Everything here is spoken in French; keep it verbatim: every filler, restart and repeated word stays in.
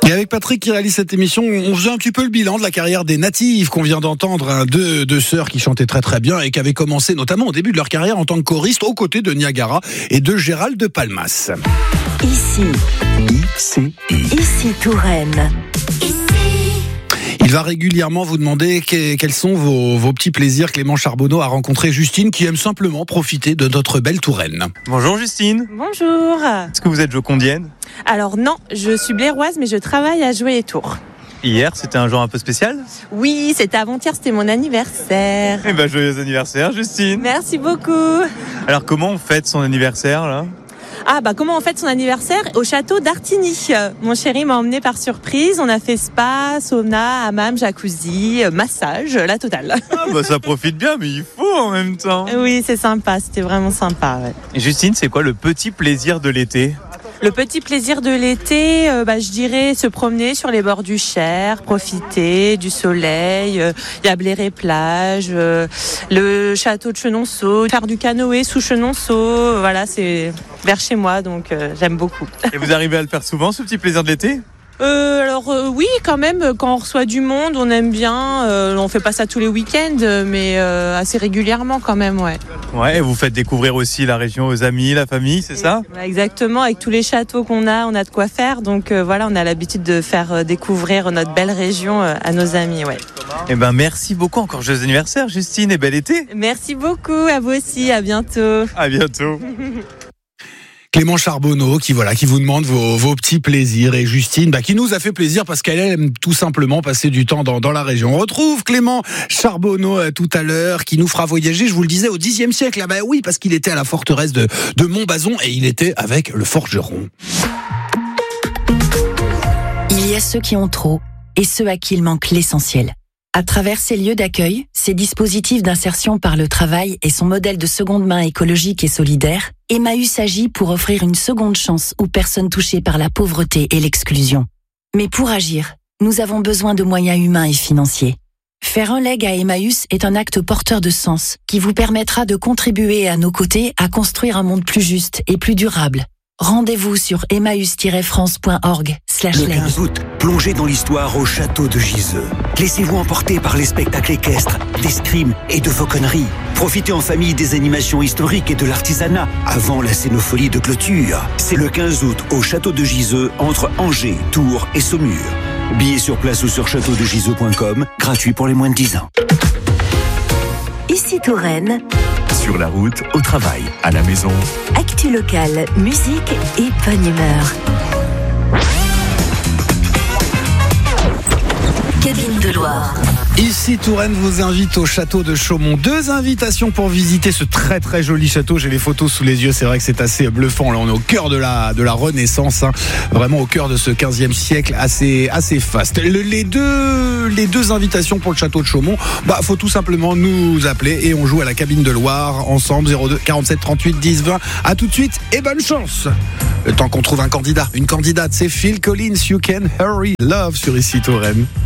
Et avec Patrick qui réalise cette émission, on faisait un petit peu le bilan de la carrière des natives qu'on vient d'entendre, hein, deux, deux sœurs qui chantaient très très bien et qui avaient commencé notamment au début de leur carrière en tant que choristes aux côtés de Niagara et de Gérald de Palmas. Ici, ici, ici Touraine. Il va régulièrement vous demander quels sont vos, vos petits plaisirs. Clément Charbonneau a rencontré Justine qui aime simplement profiter de notre belle Touraine. Bonjour Justine. Bonjour. Est-ce que vous êtes jocondienne ? Alors non, je suis blairoise mais je travaille à Joué-les-Tours. Hier, c'était un jour un peu spécial ? Oui, c'était avant-hier, c'était mon anniversaire. Eh ben, joyeux anniversaire Justine. Merci beaucoup. Alors comment on fête son anniversaire là ? Ah bah comment on fête son anniversaire ? Au château d'Artigny. Mon chéri m'a emmené par surprise. On a fait spa, sauna, hammam, jacuzzi, massage, la totale. Ah bah ça profite bien, mais il faut en même temps. Oui, c'est sympa, c'était vraiment sympa. Ouais. Et Justine, c'est quoi le petit plaisir de l'été ? Le petit plaisir de l'été, euh, bah, je dirais se promener sur les bords du Cher, profiter du soleil. Il euh, y a Bléré-Plage, euh, le château de Chenonceau, faire du canoë sous Chenonceau. Voilà, c'est vers chez moi, donc euh, j'aime beaucoup. Et vous arrivez à le faire souvent, ce petit plaisir de l'été ? Euh, alors euh, oui, quand même, quand on reçoit du monde, on aime bien. Euh, on fait pas ça tous les week-ends, mais euh, assez régulièrement quand même, ouais. Ouais, et vous faites découvrir aussi la région aux amis, la famille, c'est ça ? Exactement, avec tous les châteaux qu'on a, on a de quoi faire. Donc euh, voilà, on a l'habitude de faire euh, découvrir notre belle région euh, à nos amis, ouais. Eh ben merci beaucoup, encore joyeux anniversaire Justine et bel été. Merci beaucoup, à vous aussi, à bientôt. À bientôt. Clément Charbonneau qui voilà qui vous demande vos, vos petits plaisirs et Justine bah, qui nous a fait plaisir parce qu'elle aime tout simplement passer du temps dans, dans la région. On retrouve Clément Charbonneau euh, tout à l'heure qui nous fera voyager, je vous le disais, au dixième siècle. Ah bah oui, parce qu'il était à la forteresse de, de Montbazon et il était avec le forgeron. Il y a ceux qui ont trop et ceux à qui il manque l'essentiel. À travers ces lieux d'accueil, ces dispositifs d'insertion par le travail et son modèle de seconde main écologique et solidaire, Emmaüs agit pour offrir une seconde chance aux personnes touchées par la pauvreté et l'exclusion. Mais pour agir, nous avons besoin de moyens humains et financiers. Faire un leg à Emmaüs est un acte porteur de sens qui vous permettra de contribuer à nos côtés à construire un monde plus juste et plus durable. Rendez-vous sur emmaüs tiret france point org slash leg. Le quinze août, plongez dans l'histoire au château de Giseux. Laissez-vous emporter par les spectacles équestres, d'escrime et de fauconnerie. Profitez en famille des animations historiques et de l'artisanat avant la scénophonie de clôture. C'est le quinze août au château de Giseux entre Angers, Tours et Saumur. Billets sur place ou sur château de giseux point com, gratuit pour les moins de dix ans. Ici Touraine. Sur la route, au travail, à la maison. Actu locale, musique et bonne humeur. Cabine de Loire. Ici Touraine vous invite au château de Chaumont. Deux invitations pour visiter ce très très joli château. J'ai les photos sous les yeux, c'est vrai que c'est assez bluffant. Là on est au cœur de la, de la Renaissance, hein. Vraiment au cœur de ce quinzième siècle, assez, assez faste. Le, les, deux, les deux invitations pour le château de Chaumont, bah faut tout simplement nous appeler et on joue à la cabine de Loire ensemble. Zéro deux quarante-sept trente-huit dix vingt. À tout de suite et bonne chance. Le temps qu'on trouve un candidat, une candidate, c'est Phil Collins, You Can Hurry Love sur Ici Touraine.